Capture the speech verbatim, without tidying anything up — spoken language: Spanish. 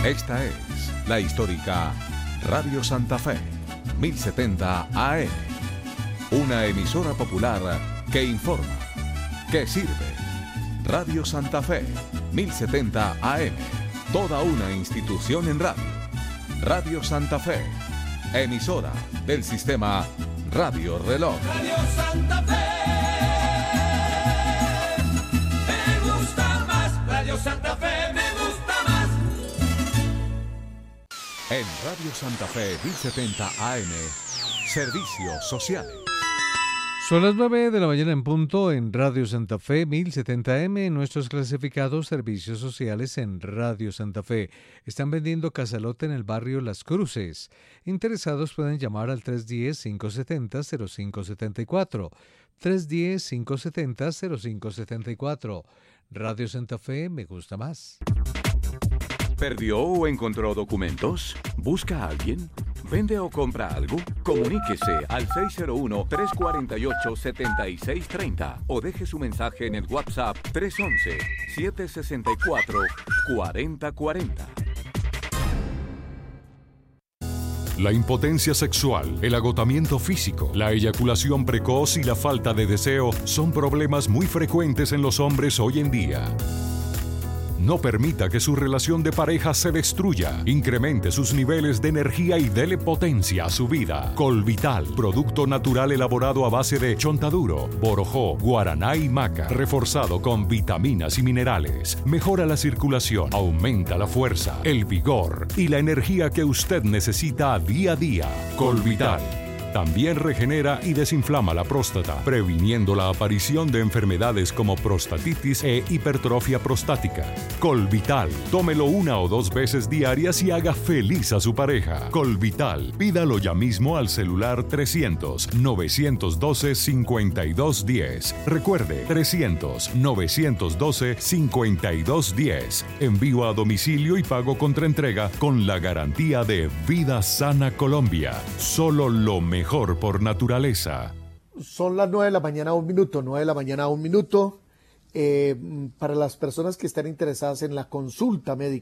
Esta es la histórica Radio Santa Fe, mil setenta A M. Una emisora popular que informa, que sirve. Radio Santa Fe, mil setenta A M. Toda una institución en radio. Radio Santa Fe, emisora del sistema Radio Reloj. Radio Santa Fe, me gusta más. Radio Santa Fe, me gusta más. En Radio Santa Fe, mil setenta A M, servicios sociales. Son las nueve de la mañana en punto en Radio Santa Fe, mil setenta M. Nuestros clasificados servicios sociales en Radio Santa Fe están vendiendo casalote en el barrio Las Cruces. Interesados pueden llamar al tres uno cero, cinco siete cero, cero cinco siete cuatro. tres uno cero, cinco siete cero, cero cinco siete cuatro. Radio Santa Fe, me gusta más. ¿Perdió o encontró documentos? ¿Busca a alguien? ¿Vende o compra algo? Comuníquese al seis cero uno, tres cuatro ocho, siete seis tres cero o deje su mensaje en el WhatsApp tres uno uno, siete seis cuatro, cuatro cero cuatro cero. La impotencia sexual, el agotamiento físico, la eyaculación precoz y la falta de deseo son problemas muy frecuentes en los hombres hoy en día. No permita que su relación de pareja se destruya. Incremente sus niveles de energía y dele potencia a su vida. Colvital, producto natural elaborado a base de chontaduro, borojó, guaraná y maca, reforzado con vitaminas y minerales. Mejora la circulación, aumenta la fuerza, el vigor y la energía que usted necesita día a día. Colvital. También regenera y desinflama la próstata, previniendo la aparición de enfermedades como prostatitis e hipertrofia prostática. Colvital. Tómelo una o dos veces diarias y haga feliz a su pareja. Colvital. Pídalo ya mismo al celular trescientos, novecientos doce, cincuenta y dos diez. Recuerde, trescientos, novecientos doce, cincuenta y dos diez. Envío a domicilio y pago contra entrega con la garantía de Vida Sana Colombia. Solo lo mejor. Mejor por naturaleza. Son las nueve de la mañana, un minuto, nueve de la mañana, un minuto. Eh, para las personas que están interesadas en la consulta médica,